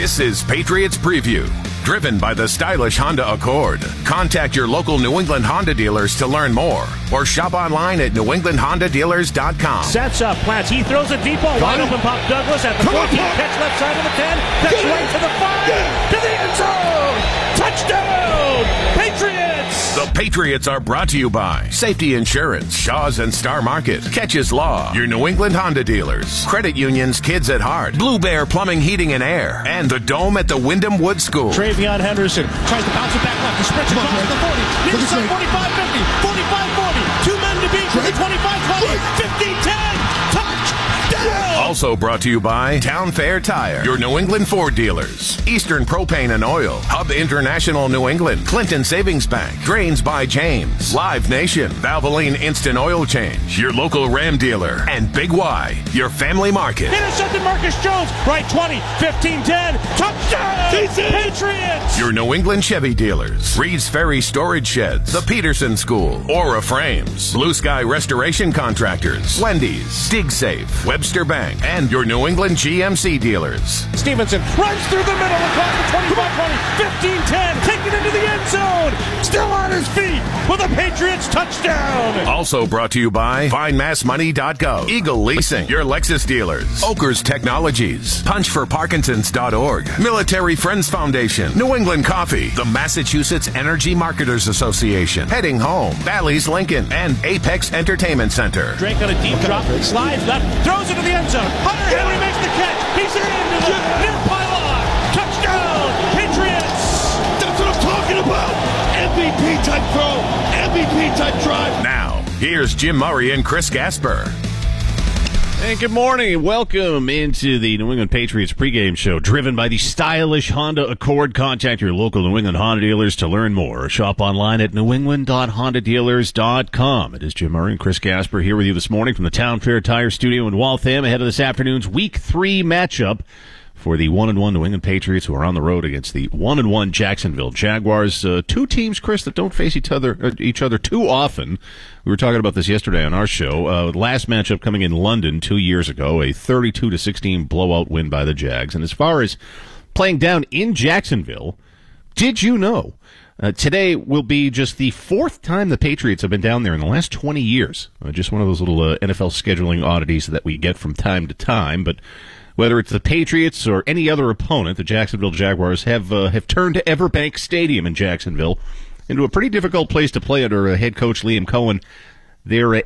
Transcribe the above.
This is Patriots Preview, driven by the stylish Honda Accord. Contact your local New England Honda dealers to learn more, or shop online at newenglandhondadealers.com. Sets up, Plants. He throws a deep ball wide open. Pop Douglas at the 14, catch left side of the 10, catch right to the 5, to the end zone. Touchdown, Patriots! The Patriots are brought to you by Safety Insurance, Shaw's and Star Market, Catches Law, your New England Honda dealers, Credit Unions, Kids at Heart, Blue Bear Plumbing, Heating and Air, and the Dome at the Wyndham Wood School. Travion Henderson tries to bounce it back left. He sprints across the 40, near the side 45-50, 45-40, 2 men to beat, 25-20, 15-10, touchdown! Also brought to you by Town Fair Tire, your New England Ford dealers, Eastern Propane and Oil, Hub International New England, Clinton Savings Bank, Drains by James, Live Nation, Valvoline Instant Oil Change, your local Ram dealer, and Big Y, your family market. Intercepted Marcus Jones, right 20, 15-10, touchdown! Patriots! Your New England Chevy dealers, Reed's Ferry Storage Sheds, the Peterson School, Aura Frames, Blue Sky Restoration Contractors, Wendy's, Dig Safe, Webster Bank, and your New England GMC dealers. Stevenson runs through the middle across the 25-20, 15-10, taken into the end zone, still on his feet with a Patriots touchdown. Also brought to you by FindMassMoney.gov, Eagle Leasing, your Lexus dealers, Oakers Technologies, PunchForParkinsons.org, Military Friends Foundation, New England Coffee, the Massachusetts Energy Marketers Association, Heading Home, Bally's Lincoln, and Apex Entertainment Center. Drake on a deep drop, slides left, throws into the end zone. Hunter Henry makes the catch. He's into the near pylon. Touchdown, Patriots! That's what I'm talking about. MVP type throw, MVP type drive. Now, here's Jim Murray and Chris Gasper. And good morning. Welcome into the New England Patriots pregame show, driven by the stylish Honda Accord. Contact your local New England Honda dealers to learn more. Shop online at newenglandhondadealers.com. It is Jim Murray and Chris Gasper here with you this morning from the Town Fair Tire Studio in Waltham, ahead of this afternoon's Week 3 matchup for the 1-1 New England Patriots, who are on the road against the 1-1 Jacksonville Jaguars. Two teams, Chris, that don't face each other too often. We were talking about this yesterday on our show. Last matchup coming in London 2 years ago, a 32-16 blowout win by the Jags. And as far as playing down in Jacksonville, did you know today will be just the 4th time the Patriots have been down there in the last 20 years? Just one of those little NFL scheduling oddities that we get from time to time, but whether it's the Patriots or any other opponent, the Jacksonville Jaguars have turned Everbank Stadium in Jacksonville into a pretty difficult place to play under head coach Liam Cohen. They're